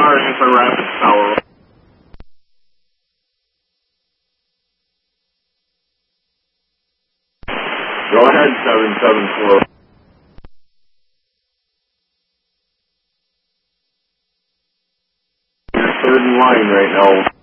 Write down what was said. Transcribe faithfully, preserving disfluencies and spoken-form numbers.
Star Anchor Rapids Tower. Go ahead, seven seven four. You're third in line right now.